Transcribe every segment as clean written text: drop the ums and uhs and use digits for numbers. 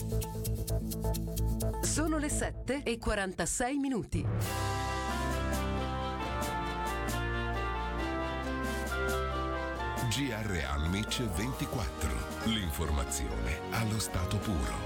Sono le 7:46. GR Almic 24. L'informazione allo stato puro.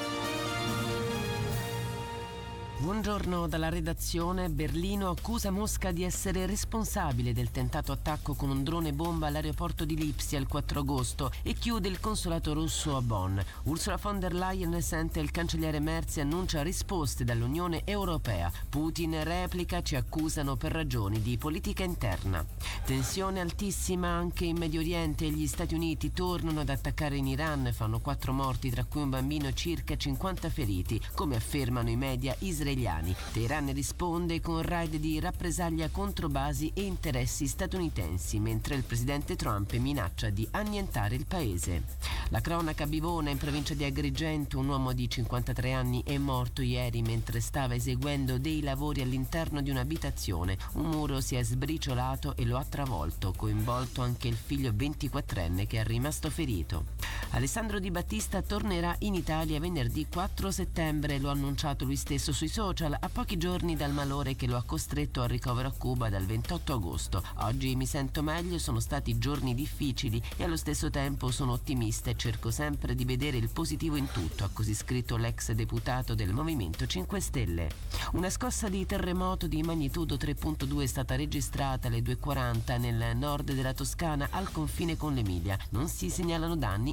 Buongiorno dalla redazione. Berlino accusa Mosca di essere responsabile del tentato attacco con un drone bomba all'aeroporto di Lipsia il 4 agosto e chiude il consolato russo a Bonn. Ursula von der Leyen sente il cancelliere Merz e annuncia risposte dall'Unione Europea. Putin replica, ci accusano per ragioni di politica interna. Tensione altissima anche in Medio Oriente. Gli Stati Uniti tornano ad attaccare in Iran, fanno 4 morti, tra cui un bambino e circa 50 feriti, come affermano i media israeliani. Teheran risponde con raid di rappresaglia contro basi e interessi statunitensi, mentre il presidente Trump minaccia di annientare il paese. La cronaca bivona in provincia di Agrigento. Un uomo di 53 anni è morto ieri mentre stava eseguendo dei lavori all'interno di un'abitazione. Un muro si è sbriciolato e lo ha travolto, coinvolto anche il figlio 24enne che è rimasto ferito. Alessandro Di Battista tornerà in Italia venerdì 4 settembre, lo ha annunciato lui stesso sui social, a pochi giorni dal malore che lo ha costretto al ricovero a Cuba dal 28 agosto. Oggi mi sento meglio, sono stati giorni difficili e allo stesso tempo sono ottimista e cerco sempre di vedere il positivo in tutto, ha così scritto l'ex deputato del Movimento 5 Stelle. Una scossa di terremoto di magnitudo 3.2 è stata registrata alle 2:40 nel nord della Toscana al confine con l'Emilia. Non si segnalano danni